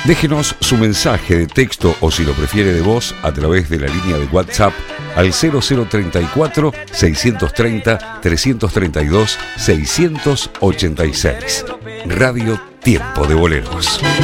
Déjenos su mensaje de texto o, si lo prefiere, de voz a través de la línea de WhatsApp al 0034 630 332 686. Radio Tiempo de Boleros.